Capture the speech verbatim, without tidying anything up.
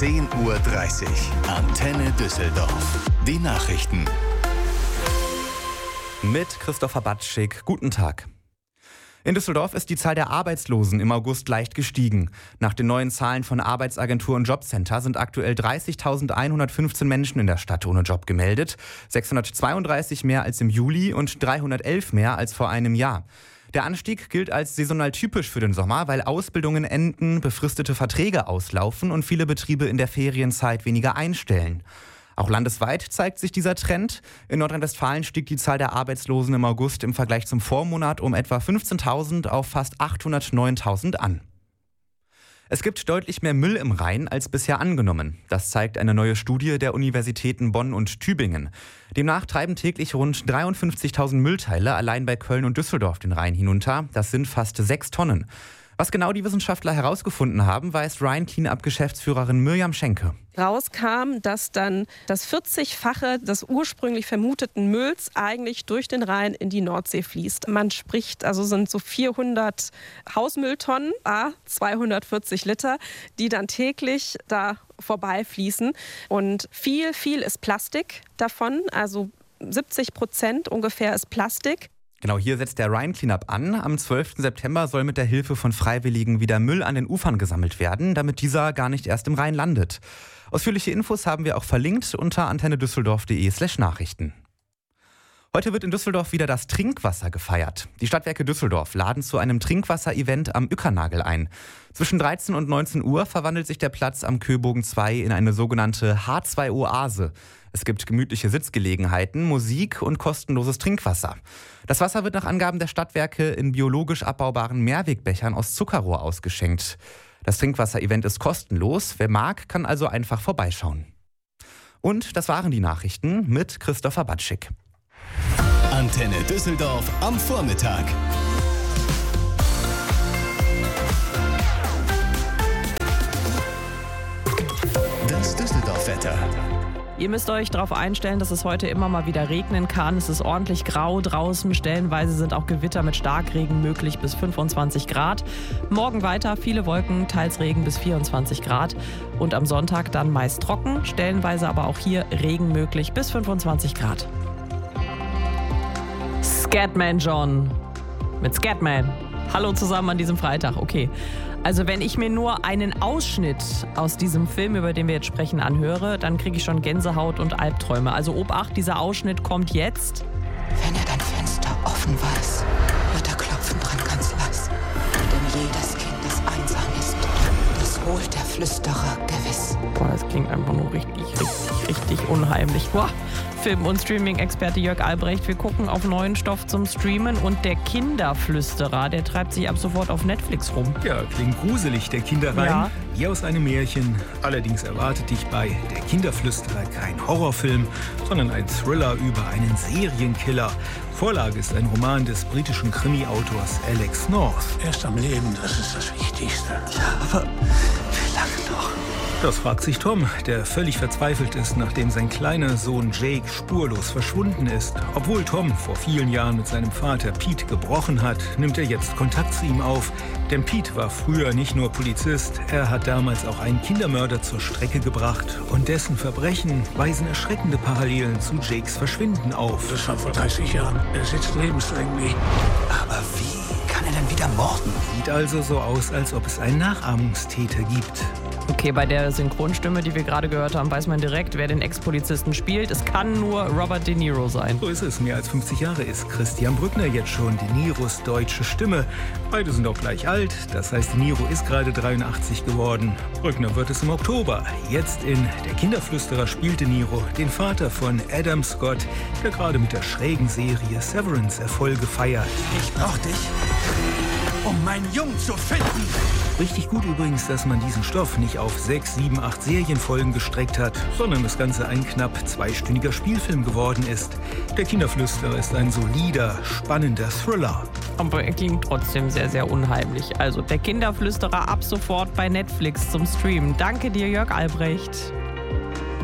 zehn Uhr dreißig. Antenne Düsseldorf. Die Nachrichten. Mit Christopher Batschik. Guten Tag. In Düsseldorf ist die Zahl der Arbeitslosen im August leicht gestiegen. Nach den neuen Zahlen von Arbeitsagentur und Jobcenter sind aktuell dreißigtausendeinhundertfünfzehn Menschen in der Stadt ohne Job gemeldet. sechshundertzweiunddreißig mehr als im Juli und dreihundertelf mehr als vor einem Jahr. Der Anstieg gilt als saisonal typisch für den Sommer, weil Ausbildungen enden, befristete Verträge auslaufen und viele Betriebe in der Ferienzeit weniger einstellen. Auch landesweit zeigt sich dieser Trend. In Nordrhein-Westfalen stieg die Zahl der Arbeitslosen im August im Vergleich zum Vormonat um etwa fünfzehntausend auf fast achthundertneuntausend an. Es gibt deutlich mehr Müll im Rhein als bisher angenommen. Das zeigt eine neue Studie der Universitäten Bonn und Tübingen. Demnach treiben täglich rund dreiundfünfzigtausend Müllteile allein bei Köln und Düsseldorf den Rhein hinunter. Das sind fast sechs Tonnen. Was genau die Wissenschaftler herausgefunden haben, weiß Rhine Cleanup-Geschäftsführerin Mirjam Schenke. Rauskam, dass dann das vierzigfache des ursprünglich vermuteten Mülls eigentlich durch den Rhein in die Nordsee fließt. Man spricht, also sind so vierhundert Hausmülltonnen, ah, zweihundertvierzig Liter, die dann täglich da vorbeifließen. Und viel, viel ist Plastik davon, also siebzig Prozent ungefähr ist Plastik. Genau, hier setzt der Rhine Cleanup an. Am zwölften September soll mit der Hilfe von Freiwilligen wieder Müll an den Ufern gesammelt werden, damit dieser gar nicht erst im Rhein landet. Ausführliche Infos haben wir auch verlinkt unter antennedüsseldorf.de slash Nachrichten. Heute wird in Düsseldorf wieder das Trinkwasser gefeiert. Die Stadtwerke Düsseldorf laden zu einem Trinkwasser-Event am Uekernagel ein. Zwischen dreizehn und neunzehn Uhr verwandelt sich der Platz am Köbogen zwei in eine sogenannte H zwei Oase. Es gibt gemütliche Sitzgelegenheiten, Musik und kostenloses Trinkwasser. Das Wasser wird nach Angaben der Stadtwerke in biologisch abbaubaren Mehrwegbechern aus Zuckerrohr ausgeschenkt. Das Trinkwasser-Event ist kostenlos. Wer mag, kann also einfach vorbeischauen. Und das waren die Nachrichten mit Christopher Batschik. Antenne Düsseldorf am Vormittag. Das Düsseldorf-Wetter. Ihr müsst euch darauf einstellen, dass es heute immer mal wieder regnen kann. Es ist ordentlich grau draußen. Stellenweise sind auch Gewitter mit Starkregen möglich bis fünfundzwanzig Grad. Morgen weiter viele Wolken, teils Regen bis vierundzwanzig Grad. Und am Sonntag dann meist trocken. Stellenweise aber auch hier Regen möglich bis fünfundzwanzig Grad. Scatman John mit Scatman. Hallo zusammen an diesem Freitag. Okay. Also wenn ich mir nur einen Ausschnitt aus diesem Film, über den wir jetzt sprechen, anhöre, dann kriege ich schon Gänsehaut und Albträume. Also Obacht, dieser Ausschnitt kommt jetzt. Wenn er dein Fenster offen weiß, wird er klopfen dran ganz leis. Denn jedes Kind, das einsam ist, das holt der Flüsterer gewiss. Boah, das klingt einfach nur richtig, richtig, richtig unheimlich. Boah. Film- und Streaming-Experte Jörg Albrecht. Wir gucken auf neuen Stoff zum Streamen und der Kinderflüsterer, der treibt sich ab sofort auf Netflix rum. Ja, klingt gruselig, der Kinderreim. Ja. Wie aus einem Märchen. Allerdings erwartet dich bei Der Kinderflüsterer kein Horrorfilm, sondern ein Thriller über einen Serienkiller. Vorlage ist ein Roman des britischen Krimi-Autors Alex North. Erst am Leben, das ist das Wichtigste. Ja, aber wie lange noch? Das fragt sich Tom, der völlig verzweifelt ist, nachdem sein kleiner Sohn Jake spurlos verschwunden ist. Obwohl Tom vor vielen Jahren mit seinem Vater Pete gebrochen hat, nimmt er jetzt Kontakt zu ihm auf. Denn Pete war früher nicht nur Polizist, er hat damals auch einen Kindermörder zur Strecke gebracht. Und dessen Verbrechen weisen erschreckende Parallelen zu Jakes Verschwinden auf. Das war vor dreißig Jahren. Er sitzt lebenslänglich. Aber wie kann er denn wieder morden? Sieht also so aus, als ob es einen Nachahmungstäter gibt. Okay, bei der Synchronstimme, die wir gerade gehört haben, weiß man direkt, wer den Ex-Polizisten spielt. Es kann nur Robert De Niro sein. So ist es. Mehr als fünfzig Jahre ist Christian Brückner jetzt schon De Niros deutsche Stimme. Beide sind auch gleich alt. Das heißt, De Niro ist gerade dreiundachtzig geworden. Brückner wird es im Oktober. Jetzt in Der Kinderflüsterer spielt De Niro den Vater von Adam Scott, der gerade mit der schrägen Serie Severance Erfolge feiert. Ich brauch dich, um meinen Jungen zu finden. Richtig gut übrigens, dass man diesen Stoff nicht auf sechs, sieben, acht Serienfolgen gestreckt hat, sondern das Ganze ein knapp zweistündiger Spielfilm geworden ist. Der Kinderflüsterer ist ein solider, spannender Thriller. Aber er klingt trotzdem sehr, sehr unheimlich. Also der Kinderflüsterer ab sofort bei Netflix zum Streamen. Danke dir, Jörg Albrecht.